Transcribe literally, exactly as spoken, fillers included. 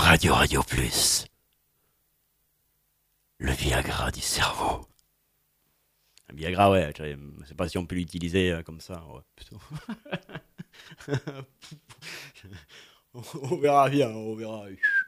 Radio Radio Plus. Le Viagra du cerveau. Un Viagra, ouais, je sais pas si on peut l'utiliser euh, comme ça. Ouais, plutôt. on verra bien, on verra.